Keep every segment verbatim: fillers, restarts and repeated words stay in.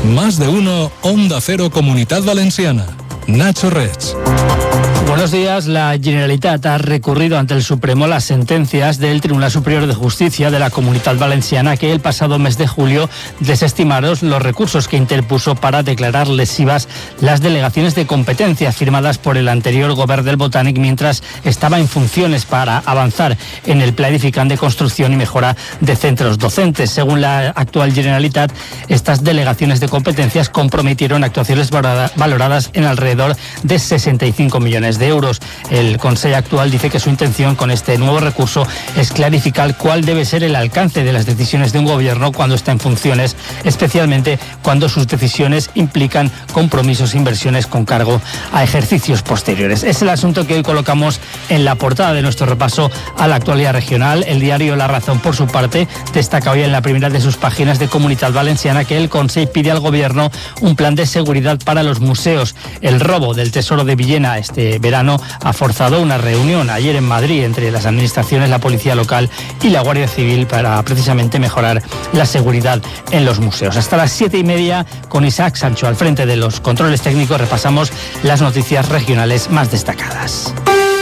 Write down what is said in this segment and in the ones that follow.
Más de uno, Onda Cero Comunitat Valenciana. Nacho Reig. Buenos días. La Generalitat ha recurrido ante el Supremo las sentencias del Tribunal Superior de Justicia de la Comunitat Valenciana que el pasado mes de julio desestimaron los recursos que interpuso para declarar lesivas las delegaciones de competencia firmadas por el anterior Govern del Botànic mientras estaba en funciones para avanzar en el Pla Edificant de construcción y mejora de centros docentes. Según la actual Generalitat, estas delegaciones de competencias comprometieron actuaciones valoradas en alrededor de sesenta y cinco millones de euros. El Consejo actual dice que su intención con este nuevo recurso es clarificar cuál debe ser el alcance de las decisiones de un gobierno cuando está en funciones, especialmente cuando sus decisiones implican compromisos e inversiones con cargo a ejercicios posteriores. Es el asunto que hoy colocamos en la portada de nuestro repaso a la actualidad regional. El diario La Razón, por su parte, destaca hoy en la primera de sus páginas de Comunitat Valenciana que el Consejo pide al gobierno un plan de seguridad para los museos. El robo del Tesoro de Villena este verano ha forzado una reunión ayer en Madrid entre las administraciones, la policía local y la Guardia Civil para precisamente mejorar la seguridad en los museos. Hasta las siete y media, con Isaac Sancho al frente de los controles técnicos, repasamos las noticias regionales más destacadas.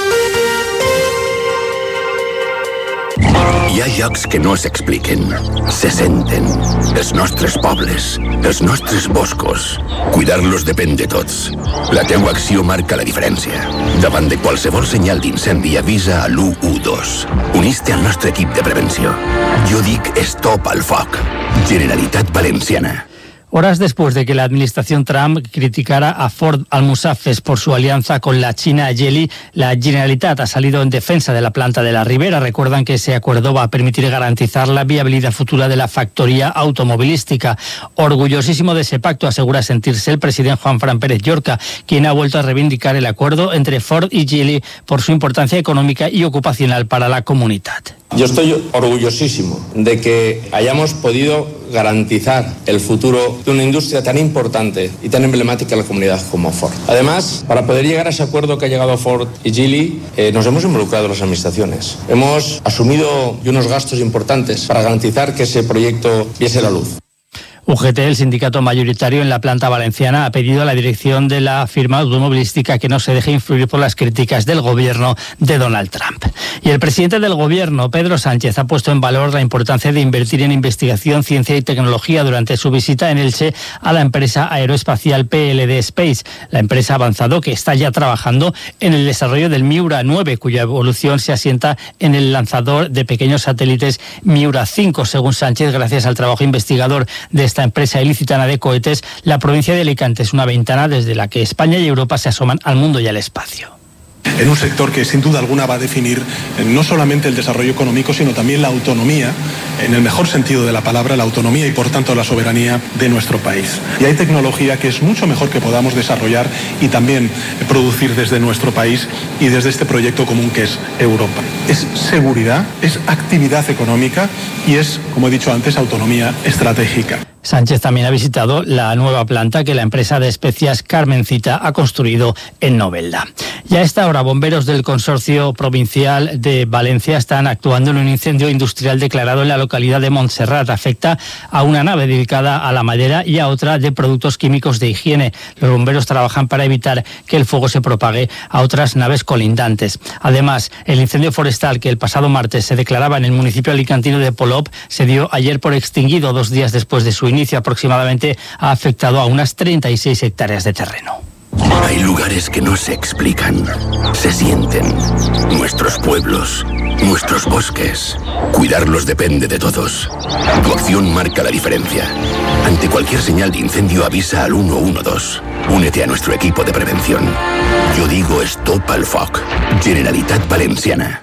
Hi ha llocs que no s'expliquen, se senten. Els nostres pobles, els nostres boscos. Cuidar-los depèn de tots. La teua acció marca la diferència. Davant de qualsevol senyal d'incendi, avisa a l'u u dos. Unís-te al nostre equip de prevenció. Jo dic stop al foc. Generalitat Valenciana. Horas después de que la administración Trump criticara a Ford Almusafes por su alianza con la China Geely, la Generalitat ha salido en defensa de la planta de la Ribera. Recuerdan que ese acuerdo va a permitir garantizar la viabilidad futura de la factoría automovilística. Orgullosísimo de ese pacto, asegura sentirse el presidente Juan Fran Pérez Llorca, quien ha vuelto a reivindicar el acuerdo entre Ford y Geely por su importancia económica y ocupacional para la comunidad. Yo estoy orgullosísimo de que hayamos podido garantizar el futuro de una industria tan importante y tan emblemática en la comunidad como Ford. Además, para poder llegar a ese acuerdo que ha llegado Ford y Geely, eh, nos hemos involucrado las administraciones. Hemos asumido unos gastos importantes para garantizar que ese proyecto viese la luz. U G T, el sindicato mayoritario en la planta valenciana, ha pedido a la dirección de la firma automovilística que no se deje influir por las críticas del gobierno de Donald Trump. Y el presidente del gobierno, Pedro Sánchez, ha puesto en valor la importancia de invertir en investigación, ciencia y tecnología durante su visita en Elche a la empresa aeroespacial P L D Space. La empresa ha avanzado que está ya trabajando en el desarrollo del Miura nueve, cuya evolución se asienta en el lanzador de pequeños satélites Miura cinco. Según Sánchez, gracias al trabajo investigador de esta empresa ilicitana de cohetes, la provincia de Alicante es una ventana desde la que España y Europa se asoman al mundo y al espacio. En un sector que sin duda alguna va a definir no solamente el desarrollo económico, sino también la autonomía, en el mejor sentido de la palabra, la autonomía y por tanto la soberanía de nuestro país. Y hay tecnología que es mucho mejor que podamos desarrollar y también producir desde nuestro país y desde este proyecto común que es Europa. Es seguridad, es actividad económica y es, como he dicho antes, autonomía estratégica. Sánchez también ha visitado la nueva planta que la empresa de especias Carmencita ha construido en Novelda. Y a esta hora, bomberos del Consorcio Provincial de Valencia están actuando en un incendio industrial declarado en la localidad de Montserrat. Afecta a una nave dedicada a la madera y a otra de productos químicos de higiene. Los bomberos trabajan para evitar que el fuego se propague a otras naves colindantes. Además, el incendio forestal que el pasado martes se declaraba en el municipio alicantino de Polop se dio ayer por extinguido dos días después de su inicio. Aproximadamente ha afectado a unas treinta y seis hectáreas de terreno. Hay lugares que no se explican, se sienten. Nuestros pueblos, nuestros bosques. Cuidarlos depende de todos. Tu acción marca la diferencia. Ante cualquier señal de incendio, avisa al uno uno dos. Únete a nuestro equipo de prevención. Yo digo stop al foc. Generalitat Valenciana.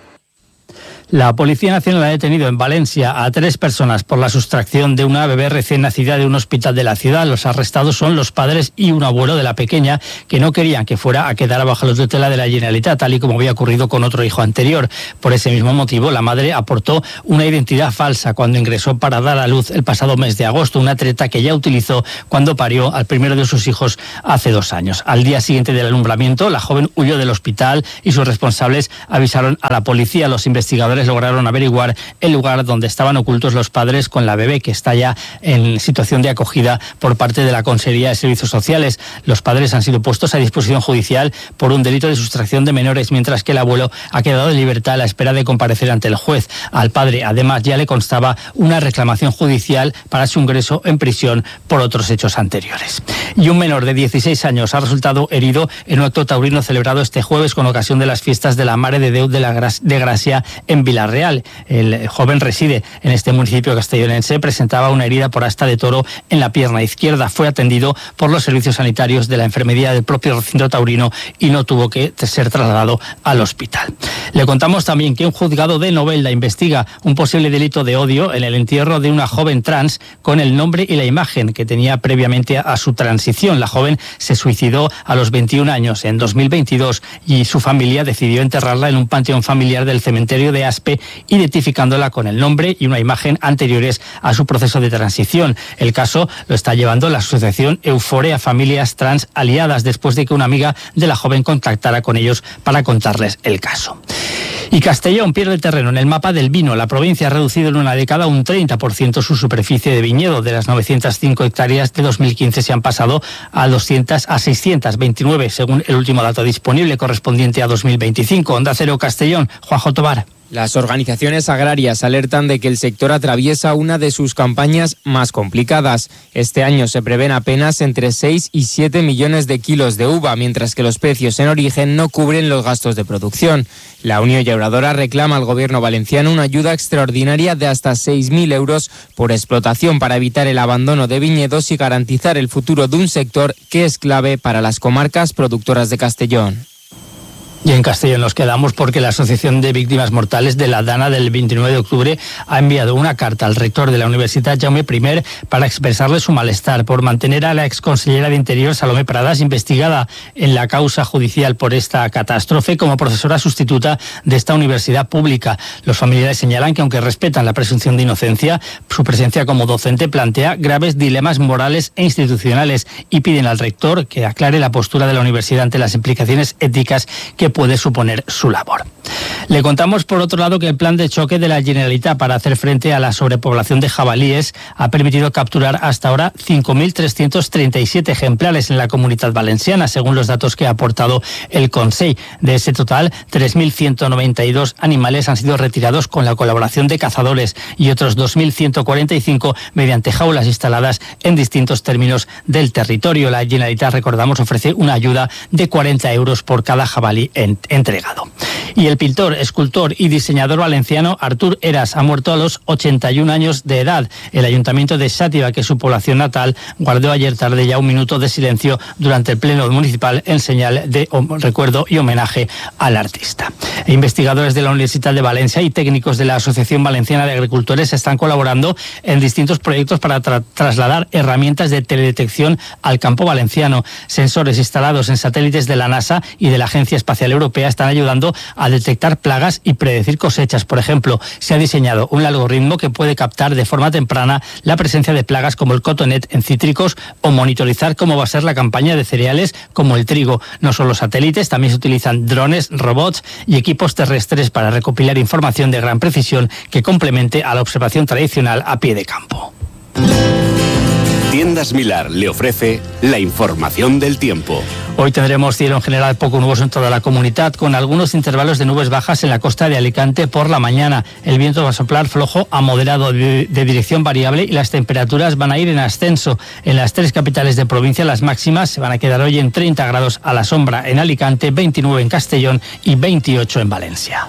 La Policía Nacional ha detenido en Valencia a tres personas por la sustracción de una bebé recién nacida de un hospital de la ciudad. Los arrestados son los padres y un abuelo de la pequeña que no querían que fuera a quedar bajo la tutela de la Generalitat, tal y como había ocurrido con otro hijo anterior. Por ese mismo motivo, la madre aportó una identidad falsa cuando ingresó para dar a luz el pasado mes de agosto, una treta que ya utilizó cuando parió al primero de sus hijos hace dos años. Al día siguiente del alumbramiento, la joven huyó del hospital y sus responsables avisaron a la policía. Los investigadores policiales lograron averiguar el lugar donde estaban ocultos los padres con la bebé, que está ya en situación de acogida por parte de la Consejería de Servicios Sociales. Los padres han sido puestos a disposición judicial por un delito de sustracción de menores, mientras que el abuelo ha quedado en libertad a la espera de comparecer ante el juez. Al padre, además, ya le constaba una reclamación judicial para su ingreso en prisión por otros hechos anteriores. Y un menor de dieciséis años ha resultado herido en un acto taurino celebrado este jueves con ocasión de las fiestas de la Mare de Déu de la Gra- de Gracia en Villarreal. El joven reside en este municipio castellonense, presentaba una herida por asta de toro en la pierna izquierda. Fue atendido por los servicios sanitarios de la enfermería del propio recinto taurino y no tuvo que ser trasladado al hospital. Le contamos también que un juzgado de Novelda investiga un posible delito de odio en el entierro de una joven trans con el nombre y la imagen que tenía previamente a su transición. La joven se suicidó a los veintiún años en dos mil veintidós y su familia decidió enterrarla en un panteón familiar del cementerio de Aspe, identificándola con el nombre y una imagen anteriores a su proceso de transición. El caso lo está llevando la asociación Euforia Familias Trans Aliadas, después de que una amiga de la joven contactara con ellos para contarles el caso. Y Castellón pierde terreno en el mapa del vino. La provincia ha reducido en una década un treinta por ciento su superficie de viñedo. De las novecientas cinco hectáreas de dos mil quince se han pasado a doscientas a seiscientas veintinueve, según el último dato disponible correspondiente a dos mil veinticinco. Onda Cero Castellón, Juanjo Tobar. Las organizaciones agrarias alertan de que el sector atraviesa una de sus campañas más complicadas. Este año se prevén apenas entre seis y siete millones de kilos de uva, mientras que los precios en origen no cubren los gastos de producción. La Unión Llauradora reclama al gobierno valenciano una ayuda extraordinaria de hasta seis mil euros por explotación para evitar el abandono de viñedos y garantizar el futuro de un sector que es clave para las comarcas productoras de Castellón. Y en Castellón nos quedamos porque la Asociación de Víctimas Mortales de la Dana del veintinueve de octubre ha enviado una carta al rector de la Universidad, Jaume I, para expresarle su malestar por mantener a la exconsellera de Interior, Salomé Pradas, investigada en la causa judicial por esta catástrofe como profesora sustituta de esta universidad pública. Los familiares señalan que, aunque respetan la presunción de inocencia, su presencia como docente plantea graves dilemas morales e institucionales y piden al rector que aclare la postura de la universidad ante las implicaciones éticas que puede suponer su labor. Le contamos, por otro lado, que el plan de choque de la Generalitat para hacer frente a la sobrepoblación de jabalíes ha permitido capturar hasta ahora cinco mil trescientos treinta y siete ejemplares en la Comunitat Valenciana, según los datos que ha aportado el Consell. De ese total, tres mil ciento noventa y dos animales han sido retirados con la colaboración de cazadores y otros dos mil ciento cuarenta y cinco mediante jaulas instaladas en distintos términos del territorio. La Generalitat, recordamos, ofrece una ayuda de cuarenta euros por cada jabalí entregado. Y el pintor, escultor y diseñador valenciano Artur Eras ha muerto a los ochenta y un años de edad. El ayuntamiento de Xàtiva, que es su población natal, guardó ayer tarde ya un minuto de silencio durante el pleno municipal en señal de recuerdo y homenaje al artista. Investigadores de la Universidad de Valencia y técnicos de la Asociación Valenciana de Agricultores están colaborando en distintos proyectos para tra- trasladar herramientas de teledetección al campo valenciano. Sensores instalados en satélites de la NASA y de la Agencia Espacial Europea están ayudando a detectar plagas y predecir cosechas. Por ejemplo, se ha diseñado un algoritmo que puede captar de forma temprana la presencia de plagas como el cotonet en cítricos o monitorizar cómo va a ser la campaña de cereales como el trigo. No solo satélites, también se utilizan drones, robots y equipos terrestres para recopilar información de gran precisión que complemente a la observación tradicional a pie de campo. Tiendas Milar le ofrece la información del tiempo. Hoy tendremos cielo en general poco nuboso en toda la comunidad, con algunos intervalos de nubes bajas en la costa de Alicante por la mañana. El viento va a soplar flojo a moderado de, de dirección variable y las temperaturas van a ir en ascenso. En las tres capitales de provincia las máximas se van a quedar hoy en treinta grados a la sombra en Alicante, veintinueve en Castellón y veintiocho en Valencia.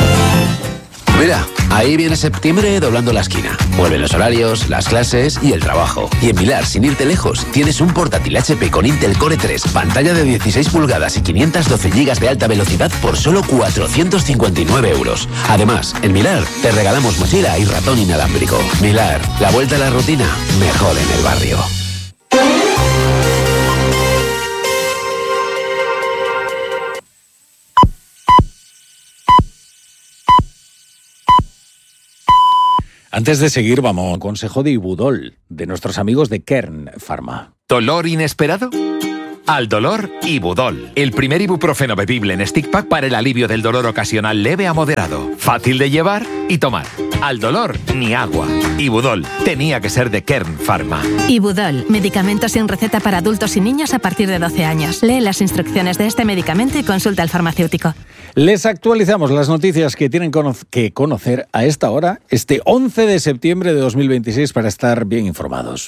Mira, ahí viene septiembre doblando la esquina. Vuelven los horarios, las clases y el trabajo. Y en Milar, sin irte lejos, tienes un portátil H P con Intel Core tres, pantalla de dieciséis pulgadas y quinientos doce gigas de alta velocidad por solo cuatrocientos cincuenta y nueve euros. Además, en Milar te regalamos mochila y ratón inalámbrico. Milar, la vuelta a la rutina, mejor en el barrio. Antes de seguir, vamos a un consejo de Ibudol, de nuestros amigos de Kern Pharma. ¿Dolor inesperado? Al dolor, Ibudol. El primer ibuprofeno bebible en stick pack para el alivio del dolor ocasional leve a moderado. Fácil de llevar y tomar. Al dolor, ni agua. Ibudol. Tenía que ser de Kern Pharma. Ibudol. Medicamento sin receta para adultos y niños a partir de doce años. Lee las instrucciones de este medicamento y consulta al farmacéutico. Les actualizamos las noticias que tienen que conocer a esta hora, este once de septiembre de dos mil veintiséis, para estar bien informados.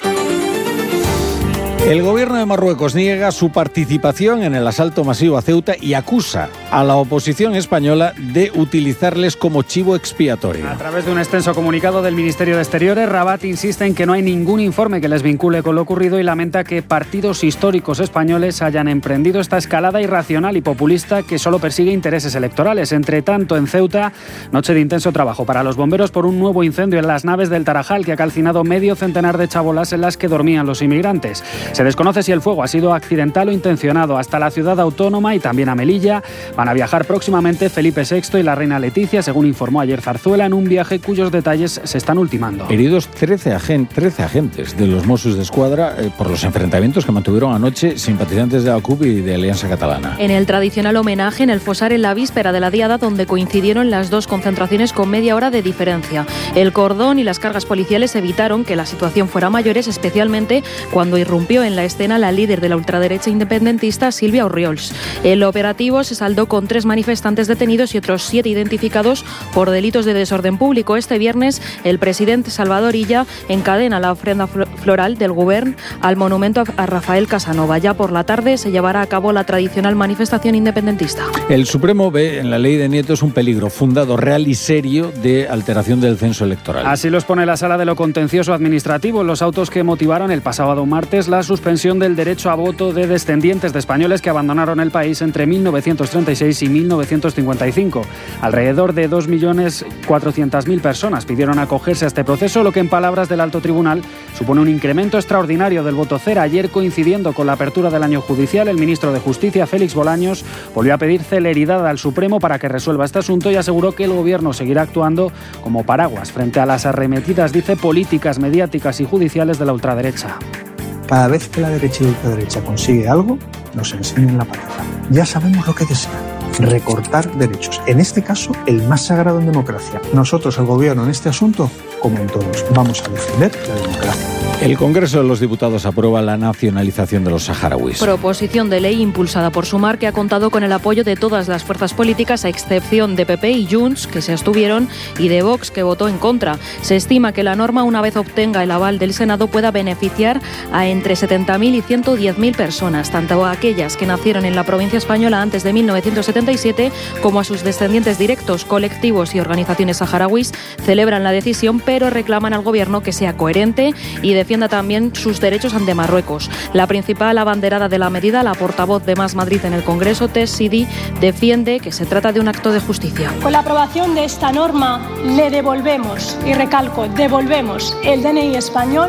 El gobierno de Marruecos niega su participación en el asalto masivo a Ceuta y acusa a la oposición española de utilizarles como chivo expiatorio. A través de un extenso comunicado del Ministerio de Exteriores, Rabat insiste en que no hay ningún informe que les vincule con lo ocurrido y lamenta que partidos históricos españoles hayan emprendido esta escalada irracional y populista que solo persigue intereses electorales. Entre tanto, en Ceuta, noche de intenso trabajo para los bomberos por un nuevo incendio en las naves del Tarajal que ha calcinado medio centenar de chabolas en las que dormían los inmigrantes. Se desconoce si el fuego ha sido accidental o intencionado. Hasta la ciudad autónoma y también a Melilla van a viajar próximamente Felipe sexto y la reina Leticia, según informó ayer Zarzuela, en un viaje cuyos detalles se están ultimando. Heridos trece, agen- trece agentes de los Mossos de Escuadra eh, por los enfrentamientos que mantuvieron anoche simpatizantes de la C U P y de Alianza Catalana. En el tradicional homenaje en el Fosar en la víspera de la diada, donde coincidieron las dos concentraciones con media hora de diferencia. El cordón y las cargas policiales evitaron que la situación fuera mayores, especialmente cuando irrumpió en la escena la líder de la ultraderecha independentista, Silvia Orriols. El operativo se saldó con tres manifestantes detenidos y otros siete identificados por delitos de desorden público. Este viernes, el presidente Salvador Illa encadena la ofrenda floral del Govern al monumento a Rafael Casanova. Ya por la tarde se llevará a cabo la tradicional manifestación independentista. El Supremo ve en la ley de Nieto un peligro fundado, real y serio de alteración del censo electoral. Así lo expone la Sala de lo Contencioso Administrativo, los autos que motivaron el pasado martes la suspensión del derecho a voto de descendientes de españoles que abandonaron el país entre mil novecientos treinta y seis y mil novecientos cincuenta y cinco. Alrededor de dos millones cuatrocientas mil personas pidieron acogerse a este proceso, lo que en palabras del Alto Tribunal supone un incremento extraordinario del voto cero. Ayer, coincidiendo con la apertura del año judicial, el ministro de Justicia, Félix Bolaños, volvió a pedir celeridad al Supremo para que resuelva este asunto y aseguró que el Gobierno seguirá actuando como paraguas frente a las arremetidas, dice, políticas, mediáticas y judiciales de la ultraderecha. Cada vez que la derecha y la ultraderecha consigue algo, nos enseñan la patata. Ya sabemos lo que desean: recortar derechos. En este caso, el más sagrado en democracia. Nosotros, el Gobierno, en este asunto, como en todos, vamos a defender la democracia. El Congreso de los Diputados aprueba la nacionalización de los saharauis. Proposición de ley impulsada por Sumar, que ha contado con el apoyo de todas las fuerzas políticas, a excepción de P P y Junts, que se abstuvieron, y de Vox, que votó en contra. Se estima que la norma, una vez obtenga el aval del Senado, pueda beneficiar a entre setenta mil y ciento diez mil personas, tanto a aquellas que nacieron en la provincia española antes de mil novecientos setenta y siete como a sus descendientes directos. Colectivos y organizaciones saharauis celebran la decisión, pero reclaman al Gobierno que sea coherente y defienda también sus derechos ante Marruecos. La principal abanderada de la medida, la portavoz de Más Madrid en el Congreso, Tess Sidi, defiende que se trata de un acto de justicia. Con la aprobación de esta norma le devolvemos, y recalco, devolvemos el D N I español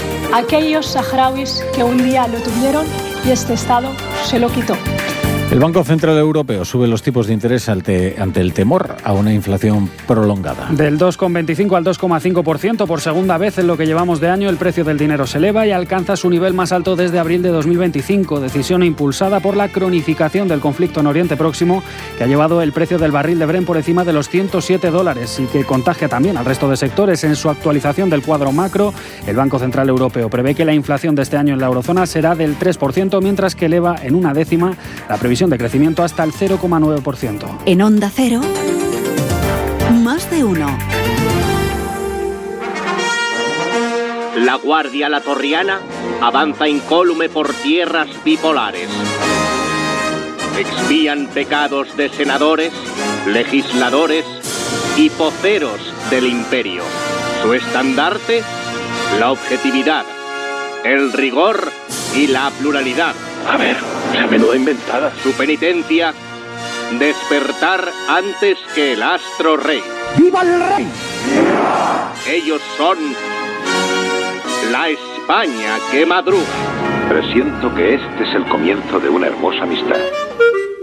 a aquellos saharauis que un día lo tuvieron y este Estado se lo quitó. El Banco Central Europeo sube los tipos de interés ante, ante el temor a una inflación prolongada. Del dos coma veinticinco al dos coma cinco por ciento por segunda vez en lo que llevamos de año, el precio del dinero se eleva y alcanza su nivel más alto desde abril de dos mil veinticinco, decisión impulsada por la cronificación del conflicto en Oriente Próximo, que ha llevado el precio del barril de Brent por encima de los ciento siete dólares y que contagia también al resto de sectores. En su actualización del cuadro macro, el Banco Central Europeo prevé que la inflación de este año en la eurozona será del tres por ciento, mientras que eleva en una décima la previsión de crecimiento hasta el cero coma nueve por ciento. En Onda Cero, más de uno. La Guardia Latorriana avanza incólume por tierras bipolares. Expían pecados de senadores, legisladores y poceros del imperio. Su estandarte, la objetividad, el rigor y la pluralidad. A ver, la menuda inventada. Su penitencia, despertar antes que el astro rey. ¡Viva el rey! Ellos son la España que madruga. Presiento que este es el comienzo de una hermosa amistad.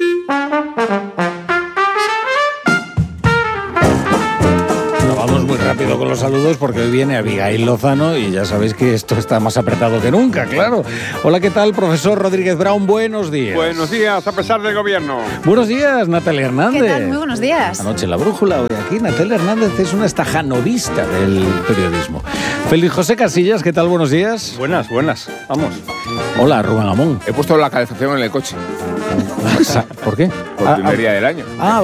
Vamos muy rápido. rápido con los saludos porque hoy viene Abigail Lozano y ya sabéis que esto está más apretado que nunca, claro. Hola, ¿qué tal, profesor Rodríguez Brown? Buenos días. Buenos días, a pesar del gobierno. Buenos días, Natalia Hernández. ¿Qué tal? Muy buenos días. Anoche en La Brújula, hoy aquí. Natalia Hernández es una estajanovista del periodismo. Félix José Casillas, ¿qué tal? Buenos días. Buenas, buenas. Vamos. Hola, Rubén Amón. He puesto la calefacción en el coche. ¿Por qué? Por el primer día del año. Ah,